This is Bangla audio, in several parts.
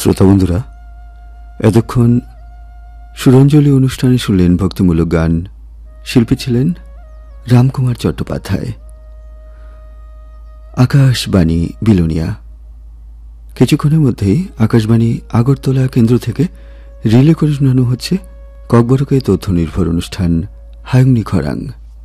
শ্রোতা বন্ধুরা, এতক্ষণ সুরঞ্জলি অনুষ্ঠানে শুনলেন ভক্তিমূলক গান। শিল্পী ছিলেন রামকুমার চট্টোপাধ্যায়। আকাশবাণী বিলোনিয়া। কিছুক্ষণের মধ্যেই আকাশবাণী আগরতলা কেন্দ্র থেকে রিলে করে শোনানো হচ্ছে ককবরকে তথ্য নির্ভর অনুষ্ঠান হায়ংনি খরাং।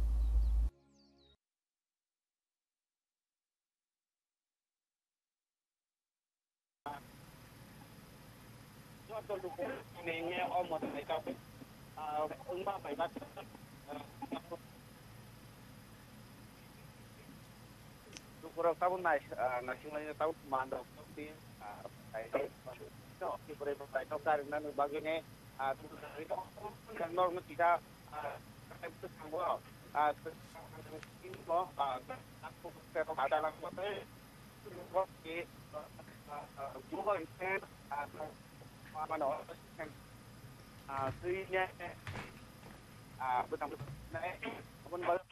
Kurang tahu naik nasionalnya tahu mana tapi di beberapa negara dan bagiannya kan normal tidak itu semua ini loh aku saya ada langsung di juga insen mana orang sehingga betul-betul naik pun baru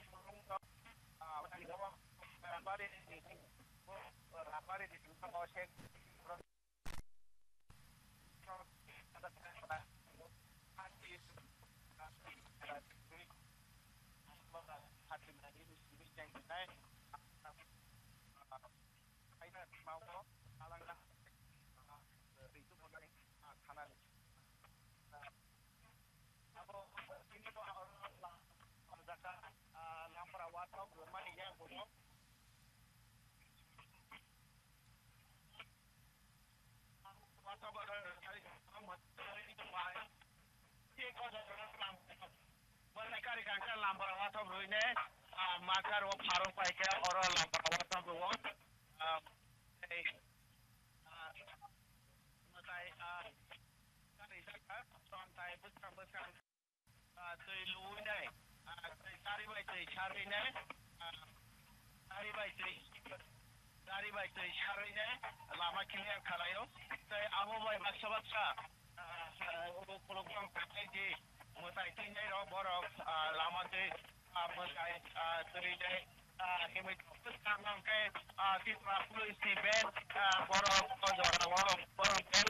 makar wa farong pai ke ora lampar wa bu wa matai kari saka son tai buskan tui lui nei tari bai tui chari nei lama clear khalayo tai abo bai baksa program kai ji matai tin nei ro bor lama te matai tui nei himit buskan ke kita perlu isi ben bor jora bor